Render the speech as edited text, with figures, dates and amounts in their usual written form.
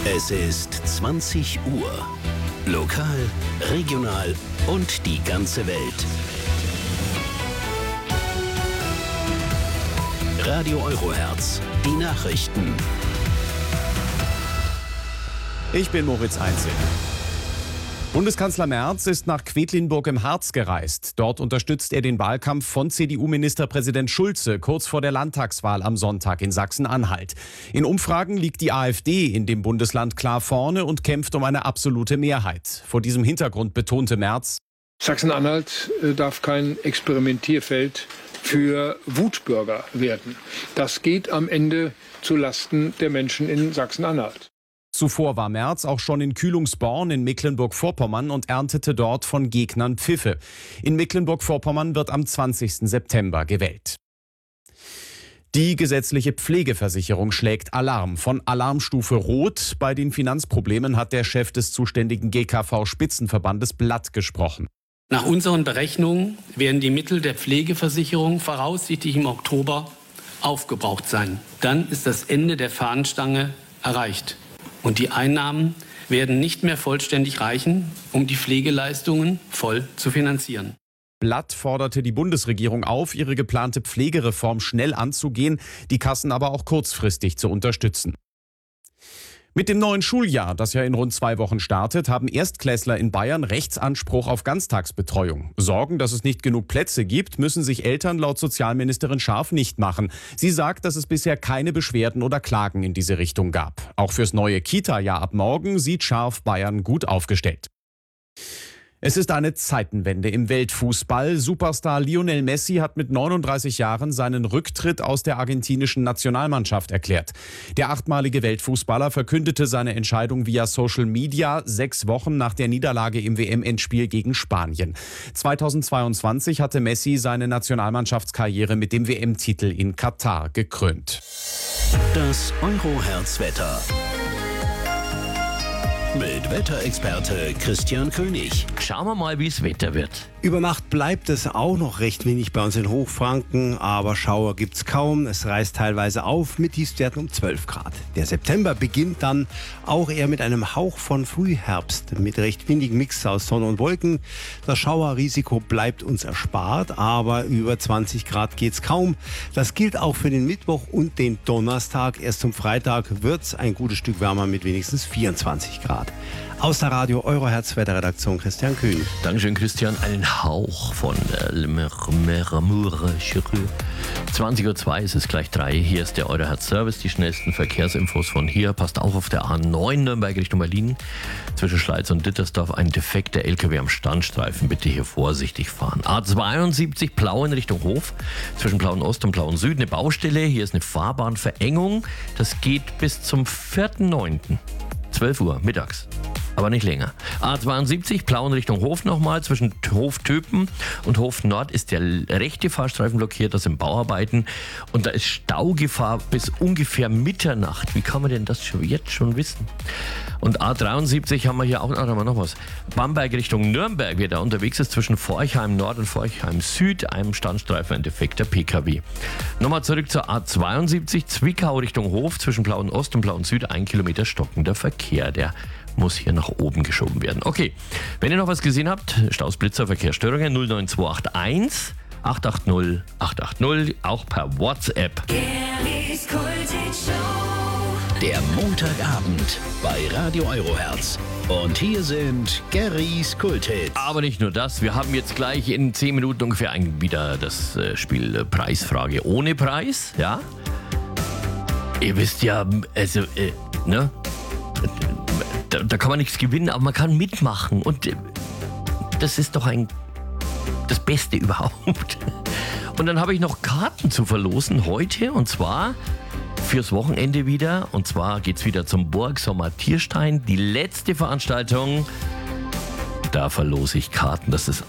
Es ist 20 Uhr. Lokal, regional und die ganze Welt. Radio Eurohertz, die Nachrichten. Ich bin Moritz Einzel. Bundeskanzler Merz ist nach Quedlinburg im Harz gereist. Dort unterstützt er den Wahlkampf von CDU-Ministerpräsident Schulze kurz vor der Landtagswahl am Sonntag in Sachsen-Anhalt. In Umfragen liegt die AfD in dem Bundesland klar vorne und kämpft um eine absolute Mehrheit. Vor diesem Hintergrund betonte Merz: Sachsen-Anhalt darf kein Experimentierfeld für Wutbürger werden. Das geht am Ende zulasten der Menschen in Sachsen-Anhalt. Zuvor war Merz auch schon in Kühlungsborn in Mecklenburg-Vorpommern und erntete dort von Gegnern Pfiffe. In Mecklenburg-Vorpommern wird am 20. September gewählt. Die gesetzliche Pflegeversicherung schlägt Alarm. Von Alarmstufe Rot bei den Finanzproblemen hat der Chef des zuständigen GKV-Spitzenverbandes Blatt gesprochen. Nach unseren Berechnungen werden die Mittel der Pflegeversicherung voraussichtlich im Oktober aufgebraucht sein. Dann ist das Ende der Fahnenstange erreicht. Und die Einnahmen werden nicht mehr vollständig reichen, um die Pflegeleistungen voll zu finanzieren. Blatt forderte die Bundesregierung auf, ihre geplante Pflegereform schnell anzugehen, die Kassen aber auch kurzfristig zu unterstützen. Mit dem neuen Schuljahr, das ja in rund 2 Wochen startet, haben Erstklässler in Bayern Rechtsanspruch auf Ganztagsbetreuung. Sorgen, dass es nicht genug Plätze gibt, müssen sich Eltern laut Sozialministerin Scharf nicht machen. Sie sagt, dass es bisher keine Beschwerden oder Klagen in diese Richtung gab. Auch fürs neue Kita-Jahr ab morgen sieht Scharf Bayern gut aufgestellt. Es ist eine Zeitenwende im Weltfußball. Superstar Lionel Messi hat mit 39 Jahren seinen Rücktritt aus der argentinischen Nationalmannschaft erklärt. Der 8-malige Weltfußballer verkündete seine Entscheidung via Social Media 6 Wochen nach der Niederlage im WM-Endspiel gegen Spanien. 2022 hatte Messi seine Nationalmannschaftskarriere mit dem WM-Titel in Katar gekrönt. Das Eurohertz-Wetter. Mit Wetterexperte Christian König. Schauen wir mal, wie das Wetter wird. Über Nacht bleibt es auch noch recht wenig bei uns in Hochfranken, aber Schauer gibt's kaum. Es reißt teilweise auf mit Tiefstwerten um 12 Grad. Der September beginnt dann auch eher mit einem Hauch von Frühherbst, mit recht windigem Mix aus Sonne und Wolken. Das Schauerrisiko bleibt uns erspart, aber über 20 Grad geht's kaum. Das gilt auch für den Mittwoch und den Donnerstag. Erst zum Freitag wird's ein gutes Stück wärmer mit wenigstens 24 Grad. Aus der Radio Eurohertz Wetterredaktion Christian König. Dankeschön, Christian. Einen Hauch von 20.02 Uhr ist es gleich 3. Hier ist der Eurohertz Service. Die schnellsten Verkehrsinfos von hier. Passt auf der A9 Nürnberg Richtung Berlin. Zwischen Schleiz und Dittersdorf ein defekter LKW am Standstreifen. Bitte hier vorsichtig fahren. A72 Plauen Richtung Hof. Zwischen Plauen Ost und Plauen Süd eine Baustelle. Hier ist eine Fahrbahnverengung. Das geht bis zum 4.9. 12 Uhr mittags, aber nicht länger. A72 Plauen Richtung Hof nochmal. Zwischen Hof-Töpen und Hof Nord ist der rechte Fahrstreifen blockiert. Das sind Bauarbeiten und da ist Staugefahr bis ungefähr Mitternacht. Wie kann man denn das jetzt schon wissen? Und A73 haben wir hier auch noch was. Bamberg Richtung Nürnberg, wer da unterwegs ist, zwischen Forchheim Nord und Forchheim Süd, einem Standstreifen, ein defekter PKW. Nochmal zurück zur A72, Zwickau Richtung Hof, zwischen Plauen Ost und Plauen Süd, 1 Kilometer stockender Verkehr. Der muss hier nach oben geschoben werden. Okay, wenn ihr noch was gesehen habt, Staus, Blitzer, Verkehrsstörungen 09281 880 880, auch per WhatsApp. Der Montagabend bei Radio Eurohertz. Und hier sind Gerrys Kulthits. Aber nicht nur das, wir haben jetzt gleich in 10 Minuten ungefähr wieder das Spiel Preisfrage ohne Preis, ja? Ihr wisst ja, also, ne? Da kann man nichts gewinnen, aber man kann mitmachen. Und das ist doch das Beste überhaupt. Und dann habe ich noch Karten zu verlosen heute, und zwar fürs Wochenende wieder. Und zwar geht's wieder zum Borgsommer Tierstein. Die letzte Veranstaltung. Da verlose ich Karten. Das ist